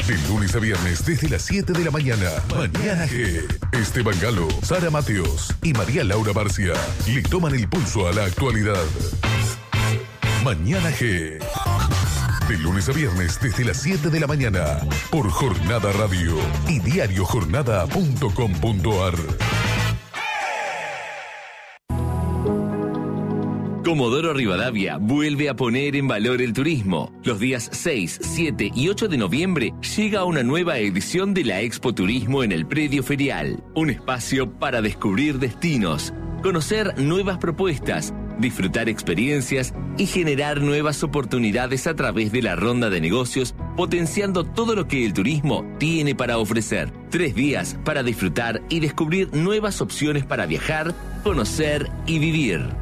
De lunes a viernes desde las 7 de la mañana. Mañana G. Esteban Galo, Sara Mateos y María Laura Barcia le toman el pulso a la actualidad. Mañana G. De lunes a viernes desde las 7 de la mañana. Por Jornada Radio y diariojornada.com.ar. Comodoro Rivadavia vuelve a poner en valor el turismo. Los días 6, 7 y 8 de noviembre llega una nueva edición de la Expo Turismo en el Predio Ferial. Un espacio para descubrir destinos, conocer nuevas propuestas, disfrutar experiencias y generar nuevas oportunidades a través de la ronda de negocios, potenciando todo lo que el turismo tiene para ofrecer. 3 días para disfrutar y descubrir nuevas opciones para viajar, conocer y vivir.